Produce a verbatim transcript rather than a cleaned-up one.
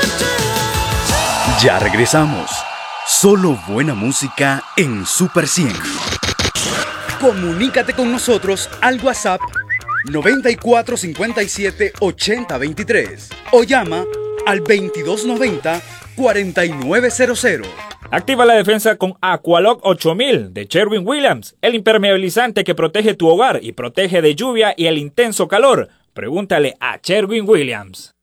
Ya regresamos. Solo buena música en Super cien. Comunícate con nosotros al WhatsApp noventa y cuatro cincuenta y siete ochenta veintitrés o llama al veintidós noventa cuarenta y nueve cero cero. Activa la defensa con Aqualock ocho mil de Sherwin-Williams, el impermeabilizante que protege tu hogar y protege de lluvia y el intenso calor. Pregúntale a Sherwin-Williams.